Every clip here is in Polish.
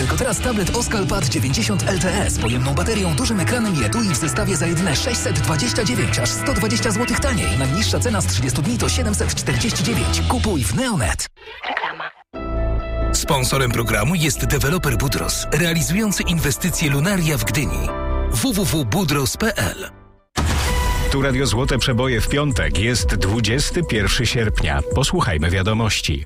tylko teraz tablet Oskal Pad 90 LTE z pojemną baterią, dużym ekranem i etui w zestawie za jedyne 629, aż 120 zł taniej. Najniższa cena z 30 dni to 749. Kupuj w Neonet. Reklama. Sponsorem programu jest deweloper Budros, realizujący inwestycje Lunaria w Gdyni. www.budros.pl. Tu Radio Złote Przeboje w piątek. Jest 21 sierpnia. Posłuchajmy wiadomości.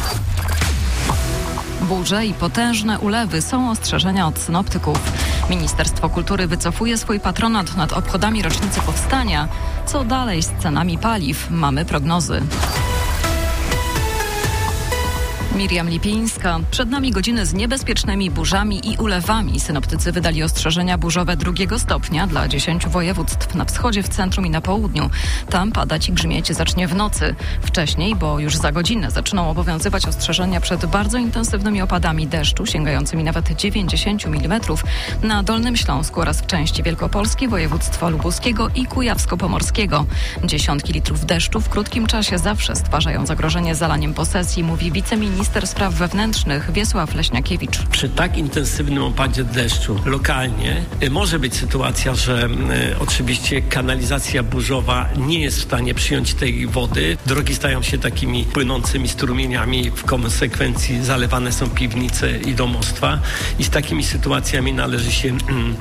Burze i potężne ulewy są ostrzeżenia od synoptyków. Ministerstwo Kultury wycofuje swój patronat nad obchodami rocznicy powstania. Co dalej z cenami paliw? Mamy prognozy. Miriam Lipińska. Przed nami godziny z niebezpiecznymi burzami i ulewami. Synoptycy wydali ostrzeżenia burzowe 2 stopnia dla 10 województw na wschodzie, w centrum i na południu. Tam padać i grzmieć zacznie w nocy. Wcześniej, bo już za godzinę zaczną obowiązywać ostrzeżenia przed bardzo intensywnymi opadami deszczu, sięgającymi nawet 90 mm na Dolnym Śląsku oraz w części Wielkopolski, województwa lubuskiego i kujawsko-pomorskiego. Dziesiątki litrów deszczu w krótkim czasie zawsze stwarzają zagrożenie zalaniem posesji, mówi wiceminister Spraw Wewnętrznych Wiesław Leśniakiewicz. Przy tak intensywnym opadzie deszczu lokalnie może być sytuacja, że oczywiście kanalizacja burzowa nie jest w stanie przyjąć tej wody. Drogi stają się takimi płynącymi strumieniami. W konsekwencji zalewane są piwnice i domostwa. I z takimi sytuacjami należy się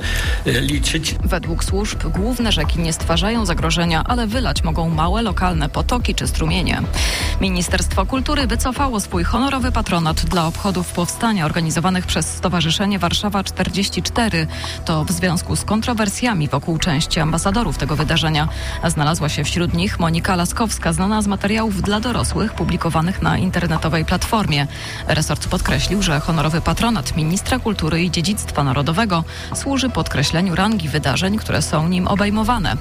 liczyć. Według służb główne rzeki nie stwarzają zagrożenia, ale wylać mogą małe lokalne potoki czy strumienie. Ministerstwo Kultury wycofało swój honorowy patronat dla obchodów powstania organizowanych przez Stowarzyszenie Warszawa 44. To w związku z kontrowersjami wokół części ambasadorów tego wydarzenia. Znalazła się wśród nich Monika Laskowska, znana z materiałów dla dorosłych publikowanych na internetowej platformie. Resort podkreślił, że honorowy patronat ministra kultury i dziedzictwa narodowego służy podkreśleniu rangi wydarzeń, które są nim obejmowane.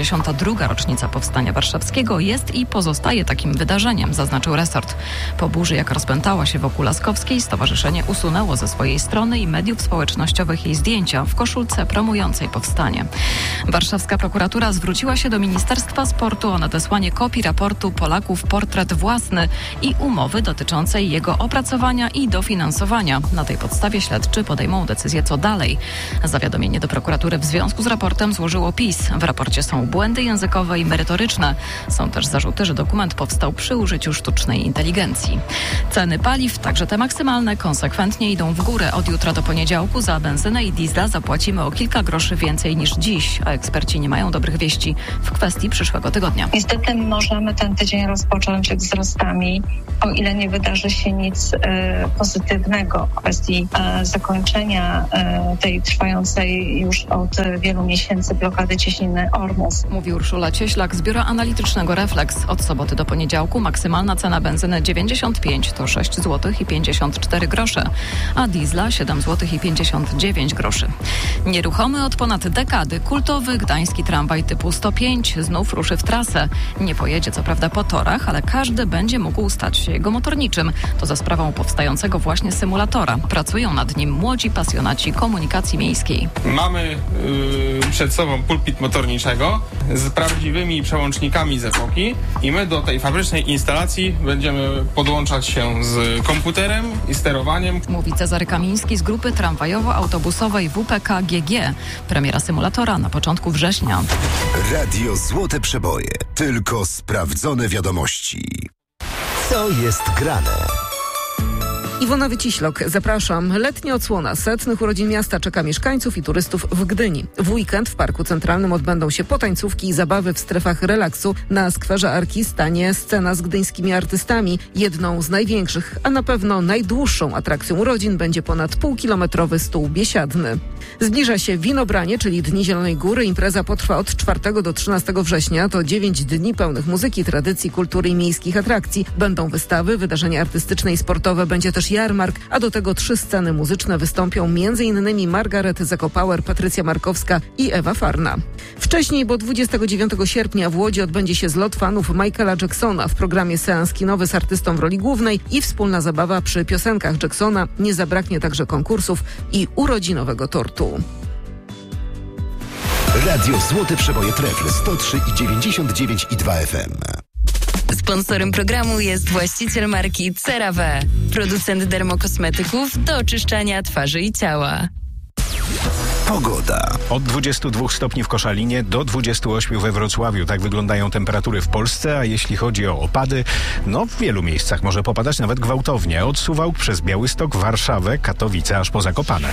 82. rocznica Powstania Warszawskiego jest i pozostaje takim wydarzeniem, zaznaczył resort. Po burzy, jaka rozpętała się wokół Laskowskiej, stowarzyszenie usunęło ze swojej strony i mediów społecznościowych jej zdjęcia w koszulce promującej powstanie. Warszawska prokuratura zwróciła się do Ministerstwa Sportu o nadesłanie kopii raportu Polaków Portret Własny i umowy dotyczącej jego opracowania i dofinansowania. Na tej podstawie śledczy podejmą decyzję, co dalej. Zawiadomienie do prokuratury w związku z raportem złożyło PiS. W raporcie są błędy językowe i merytoryczne. Są też zarzuty, że dokument powstał przy użyciu sztucznej inteligencji. Ceny paliw, także te maksymalne, konsekwentnie idą w górę. Od jutra do poniedziałku za benzynę i diesla zapłacimy o kilka groszy więcej niż dziś, a eksperci nie mają dobrych wieści w kwestii przyszłego tygodnia. Niestety możemy ten tydzień rozpocząć wzrostami, o ile nie wydarzy się nic pozytywnego w kwestii zakończenia tej trwającej już od wielu miesięcy blokady cieśniny Ormus. Mówi Urszula Cieślak z biura analitycznego Reflex. Od soboty do poniedziałku maksymalna cena benzyny 95 to 6 zł i 54 grosze, a diesla 7 zł i 59 groszy. Nieruchomy od ponad dekady kultowy gdański tramwaj typu 105 znów ruszy w trasę. Nie pojedzie co prawda po torach, ale każdy będzie mógł stać się jego motorniczym. To za sprawą powstającego właśnie symulatora. Pracują nad nim młodzi pasjonaci komunikacji miejskiej. Mamy przed sobą pulpit motorniczego z prawdziwymi przełącznikami z epoki i my do tej fabrycznej instalacji będziemy podłączać się z komputerem i sterowaniem. Mówi Cezary Kamiński z grupy tramwajowo-autobusowej WPK GG. Premiera symulatora na początku września. Radio Złote Przeboje. Tylko sprawdzone wiadomości. Co jest grane? Iwona Wyciślok, zapraszam. Letnia odsłona setnych urodzin miasta czeka mieszkańców i turystów w Gdyni. W weekend w Parku Centralnym odbędą się potańcówki i zabawy w strefach relaksu. Na skwerze Arki stanie scena z gdyńskimi artystami. Jedną z największych, a na pewno najdłuższą atrakcją urodzin będzie ponad półkilometrowy stół biesiadny. Zbliża się Winobranie, czyli Dni Zielonej Góry. Impreza potrwa od 4 do 13 września. To 9 dni pełnych muzyki, tradycji, kultury i miejskich atrakcji. Będą wystawy, wydarzenia artystyczne i sportowe, będzie też jarmark, a do tego 3 sceny muzyczne wystąpią m.in. Margaret Zakopauer, Patrycja Markowska i Ewa Farna. Wcześniej, bo 29 sierpnia w Łodzi odbędzie się zlot fanów Michaela Jacksona. W programie seans kinowy z artystą w roli głównej i wspólna zabawa przy piosenkach Jacksona. Nie zabraknie także konkursów i urodzinowego tortu. Radio Złote Przeboje Trefl 103,99 i 2 FM. Sponsorem programu jest właściciel marki CeraVe, producent dermokosmetyków do oczyszczania twarzy i ciała. Pogoda. Od 22 stopni w Koszalinie do 28 we Wrocławiu. Tak wyglądają temperatury w Polsce, a jeśli chodzi o opady, w wielu miejscach może popadać nawet gwałtownie. Od Suwałk przez Białystok, Warszawę, Katowice aż po Zakopane.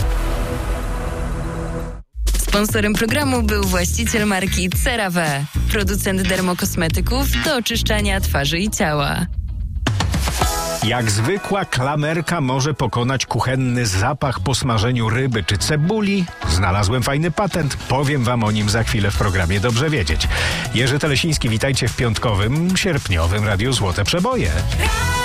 Sponsorem programu był właściciel marki CeraVe, producent dermokosmetyków do oczyszczania twarzy i ciała. Jak zwykła klamerka może pokonać kuchenny zapach po smażeniu ryby czy cebuli? Znalazłem fajny patent. Powiem wam o nim za chwilę w programie Dobrze Wiedzieć. Jerzy Telesiński, witajcie w piątkowym, sierpniowym Radiu Złote Przeboje.